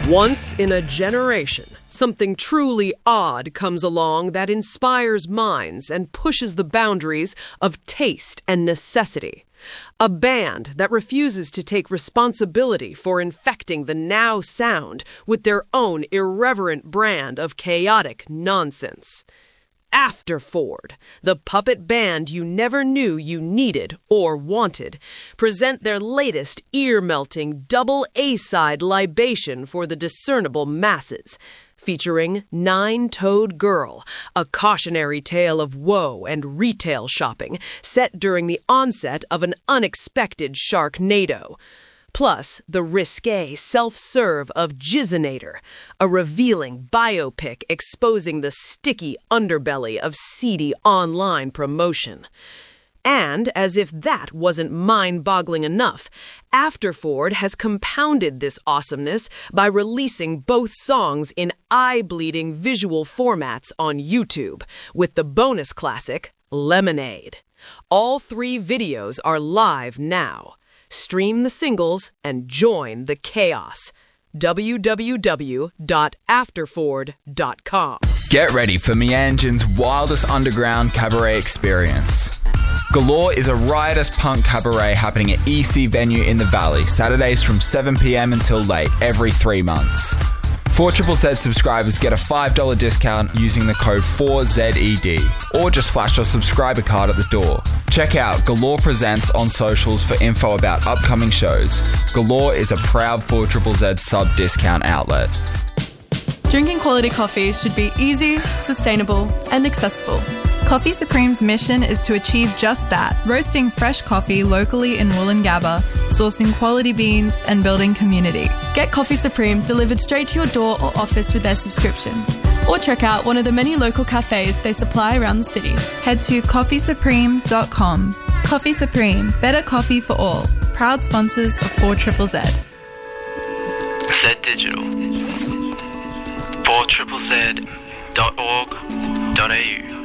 Once in a generation, something truly odd comes along that inspires minds and pushes the boundaries of taste and necessity. A band that refuses to take responsibility for infecting the now sound with their own irreverent brand of chaotic nonsense. Afterford, the puppet band you never knew you needed or wanted, present their latest ear-melting double A-side libation for the discernible masses, featuring Nine-Toed Girl, a cautionary tale of woe and retail shopping set during the onset of an unexpected Sharknado. Plus, the risque self-serve of Jizzinator, a revealing biopic exposing the sticky underbelly of seedy online promotion. And, as if that wasn't mind-boggling enough, Afterford has compounded this awesomeness by releasing both songs in eye-bleeding visual formats on YouTube, with the bonus classic, Lemonade. All 3 videos are live now. Stream the singles and join the chaos. www.afterford.com. Get ready for Meanjin's wildest underground cabaret experience. Galore is a riotous punk cabaret happening at EC Venue in the Valley, Saturdays from 7 p.m. until late every 3 months. 4ZZZ subscribers get a $5 discount using the code 4ZED, or just flash your subscriber card at the door. Check out Galore Presents on socials for info about upcoming shows. Galore is a proud 4ZZZ sub-discount outlet. Drinking quality coffee should be easy, sustainable, and accessible. Coffee Supreme's mission is to achieve just that, roasting fresh coffee locally in Woolloongabba, sourcing quality beans, and building community. Get Coffee Supreme delivered straight to your door or office with their subscriptions. Or check out one of the many local cafes they supply around the city. Head to coffeesupreme.com. Coffee Supreme, better coffee for all. Proud sponsors of 4ZZZ. Z Digital. 4ZZZ.org.au